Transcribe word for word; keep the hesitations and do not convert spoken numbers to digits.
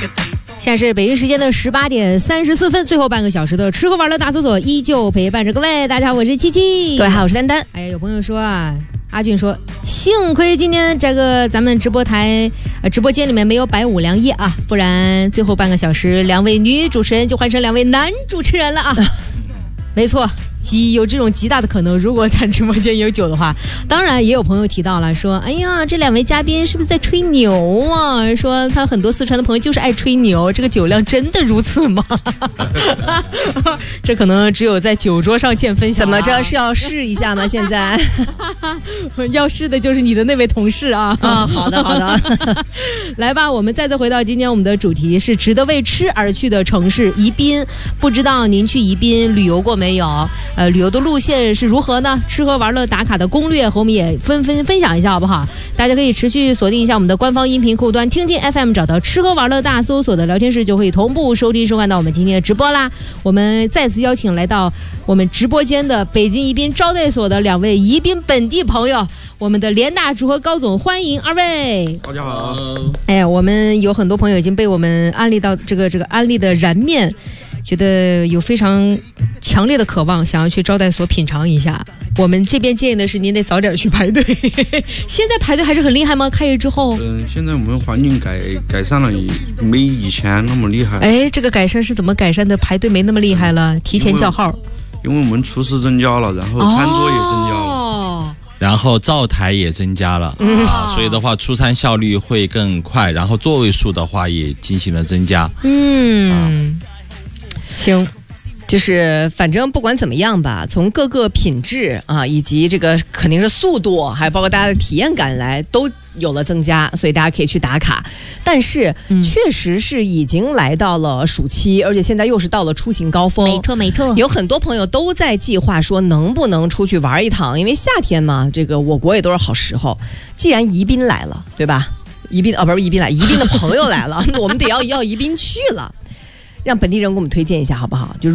现在是北京时间的十八点三十四分，最后半个小时的吃喝玩乐大搜索依旧陪伴着各位。大家好，我是七七。 各位好，我是丹丹。 哎呀，有朋友说啊，阿俊说，幸亏今天这个咱们直播台呃直播间里面没有摆五粮液啊，不然最后半个小时两位女主持人就换成两位男主持人了啊。没错，极有这种极大的可能，如果咱直播间有酒的话。当然也有朋友提到了说，哎呀，这两位嘉宾是不是在吹牛啊？说他很多四川的朋友就是爱吹牛，这个酒量真的如此吗？这可能只有在酒桌上见分晓、啊。 怎么着是要试一下吗？现在要试的就是你的那位同事啊。 啊、哦，好的好的。 来吧，我们再次回到今天我们的主题是值得为吃而去的城市宜宾。不知道您去宜宾旅游过没有？呃，旅游的路线是如何呢？吃喝玩乐打卡的攻略和我们也分分分享一下好不好？大家可以持续锁定一下我们的官方音频客户端听听 F M， 找到吃喝玩乐大搜索的聊天室，就可以同步收听收看到我们今天的直播啦。我们再次邀请来到我们直播间的北京宜宾招待所的两位宜宾本地朋友，我们的联大主和高总，欢迎二位。 大家好。 哎呀，我们有很多朋友已经被我们安利到这个这个安利的燃面，觉得有非常强烈的渴望，想要去招待所品尝一下。我们这边建议的是您得早点去排队。现在排队还是很厉害吗？开业之后？ 嗯、呃，现在我们环境改改善了，没以前那么厉害。 哎，这个改善是怎么改善的？排队没那么厉害了，提前叫号。 因为我们厨师增加了，然后餐桌也增加了。 哦， 然后灶台也增加了、嗯、啊，所以的话出餐效率会更快，然后座位数的话也进行了增加。 嗯、啊，行。 就是反正不管怎么样吧，从各个品质啊，以及这个肯定是速度，还有包括大家的体验感来，都有了增加，所以大家可以去打卡。但是、嗯、确实是已经来到了暑期，而且现在又是到了出行高峰。 没错没错， 有很多朋友都在计划说能不能出去玩一趟，因为夏天嘛，这个我国也都是好时候。既然宜宾来了，对吧？宜宾啊，不是宜宾来，宜宾的朋友来了，我们得要要宜宾去了。让本地人给我们推荐一下好不好？就